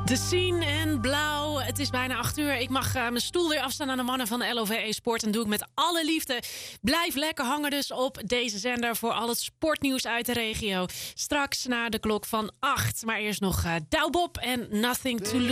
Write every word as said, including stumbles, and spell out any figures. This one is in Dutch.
De Scene en Blauw. Het is bijna acht uur. Ik mag uh, mijn stoel weer afstaan aan de mannen van de L O V E Sport. En doe ik met alle liefde. Blijf lekker hangen dus op deze zender voor al het sportnieuws uit de regio. Straks na de klok van acht. Maar eerst nog uh, Douw Bob en Nothing to Lose.